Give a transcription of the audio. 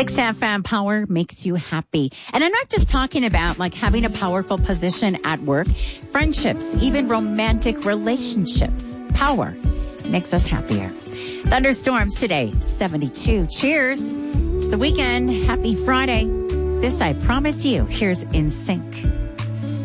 Mix FM, power makes you happy. And I'm not just talking about like having a powerful position at work, friendships, even romantic relationships. Power makes us happier. Thunderstorms today, 72. Cheers. It's the weekend. Happy Friday. This I promise you. Here's In Sync.